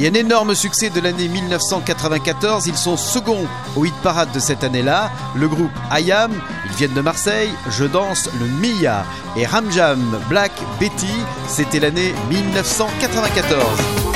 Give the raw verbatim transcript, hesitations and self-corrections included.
Et un énorme succès de l'année mille neuf cent quatre-vingt-quatorze, ils sont seconds au hit parade de cette année-là. Le groupe I A M, ils viennent de Marseille, Je danse le Mia. Et Ram Jam, Black Betty, c'était l'année mille neuf cent quatre-vingt-quatorze.